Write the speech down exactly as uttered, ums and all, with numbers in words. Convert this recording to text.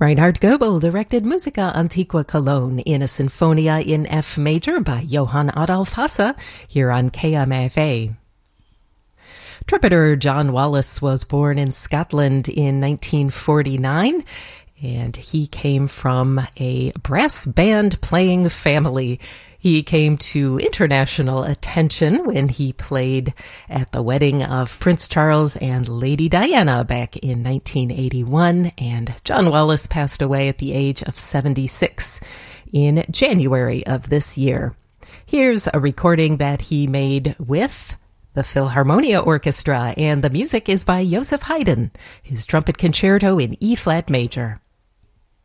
Reinhard Goebel directed Musica Antiqua Cologne in a Sinfonia in F major by Johann Adolf Hasse here on K M F A. Trumpeter John Wallis was born in Scotland in nineteen forty-nine, and he came from a brass band playing family. He came to international attention when he played at the wedding of Prince Charles and Lady Diana back in nineteen eighty-one, and John Wallis passed away at the age of seventy-six in January of this year. Here's a recording that he made with the Philharmonia Orchestra, and the music is by Joseph Haydn, his trumpet concerto in E-flat major.